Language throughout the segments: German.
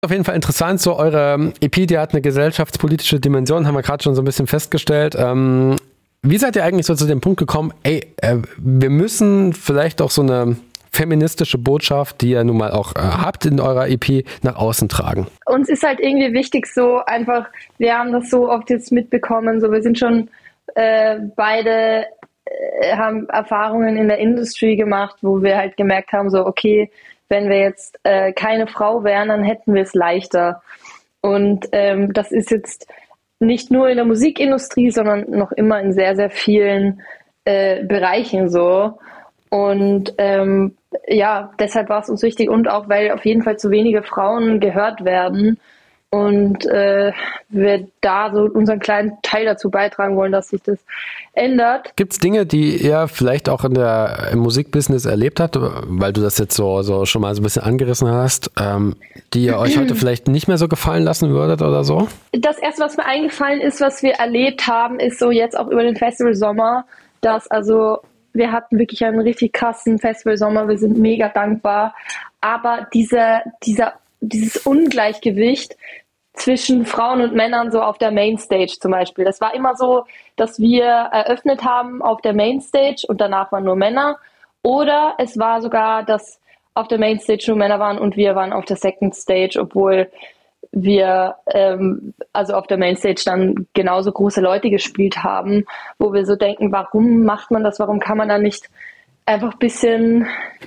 Auf jeden Fall interessant, so eure EP, die hat eine gesellschaftspolitische Dimension, haben wir gerade schon so ein bisschen festgestellt. Wie seid ihr eigentlich so zu dem Punkt gekommen, wir müssen vielleicht auch so eine feministische Botschaft, die ihr nun mal auch habt in eurer EP, nach außen tragen? Uns ist halt irgendwie wichtig so einfach, wir haben das so oft jetzt mitbekommen, so wir sind schon beide haben Erfahrungen in der Industry gemacht, wo wir halt gemerkt haben, so okay, wenn wir jetzt keine Frau wären, dann hätten wir es leichter. Und das ist jetzt nicht nur in der Musikindustrie, sondern noch immer in sehr, sehr vielen Bereichen so. Und deshalb war es uns wichtig und auch, weil auf jeden Fall zu wenige Frauen gehört werden und wir da so unseren kleinen Teil dazu beitragen wollen, dass sich das ändert. Gibt es Dinge, die ihr vielleicht auch im Musikbusiness erlebt habt, weil du das jetzt so schon mal so ein bisschen angerissen hast, die ihr euch heute vielleicht nicht mehr so gefallen lassen würdet oder so? Das Erste, was mir eingefallen ist, was wir erlebt haben, ist so jetzt auch über den Festivalsommer, dass wir hatten wirklich einen richtig krassen Festivalsommer, wir sind mega dankbar, aber dieses Ungleichgewicht zwischen Frauen und Männern so auf der Mainstage zum Beispiel. Das war immer so, dass wir eröffnet haben auf der Mainstage und danach waren nur Männer. Oder es war sogar, dass auf der Mainstage nur Männer waren und wir waren auf der Second Stage, obwohl wir auf der Mainstage dann genauso große Leute gespielt haben, wo wir so denken, warum macht man das? Warum kann man da nicht einfach ein bisschen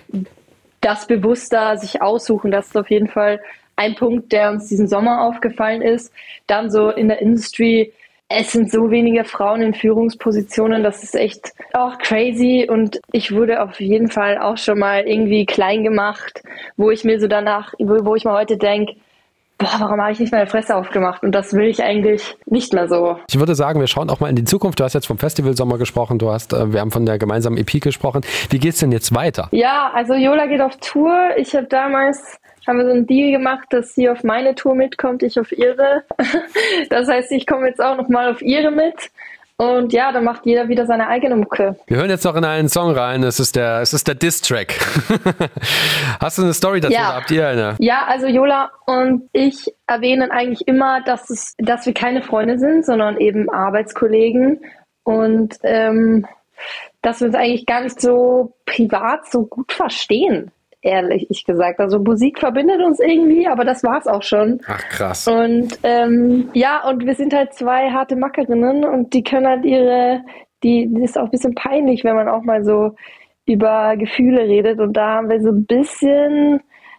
das bewusster sich aussuchen? Das ist auf jeden Fall ein Punkt, der uns diesen Sommer aufgefallen ist. Dann so in der Industry, es sind so wenige Frauen in Führungspositionen, das ist echt auch crazy und ich wurde auf jeden Fall auch schon mal irgendwie klein gemacht, wo ich mir heute denke, warum habe ich nicht meine Fresse aufgemacht? Und das will ich eigentlich nicht mehr so. Ich würde sagen, wir schauen auch mal in die Zukunft. Du hast jetzt vom Festivalsommer gesprochen, wir haben von der gemeinsamen EP gesprochen. Wie geht's denn jetzt weiter? Ja, also Yola geht auf Tour. Haben wir so einen Deal gemacht, dass sie auf meine Tour mitkommt, ich auf ihre. Das heißt, ich komme jetzt auch nochmal auf ihre mit. Und ja, dann macht jeder wieder seine eigene Mucke. Wir hören jetzt noch in einen Song rein. Es ist der Diss-Track. Hast du eine Story dazu? Ja. Habt ihr eine? Ja, also Yola und ich erwähnen eigentlich immer, dass wir keine Freunde sind, sondern eben Arbeitskollegen. Und dass wir uns eigentlich gar nicht so privat so gut verstehen. Ehrlich gesagt. Also Musik verbindet uns irgendwie, aber das war's auch schon. Ach krass. Und und wir sind halt zwei harte Mackerinnen und die können halt die ist auch ein bisschen peinlich, wenn man auch mal so über Gefühle redet und da haben wir so ein bisschen,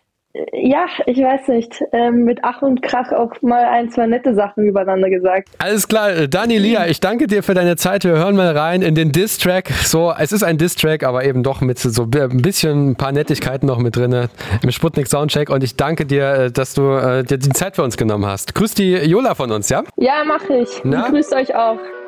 ich weiß nicht, mit Ach und Krach auch mal ein, zwei nette Sachen übereinander gesagt. Alles klar, Dani, Lia, ich danke dir für deine Zeit. Wir hören mal rein in den Diss-Track. So, es ist ein Diss-Track, aber eben doch mit so ein paar Nettigkeiten noch mit drin im Sputnik Soundcheck und ich danke dir, dass du dir die Zeit für uns genommen hast. Grüß die Yola von uns, ja? Ja, mach ich. Grüßt euch auch.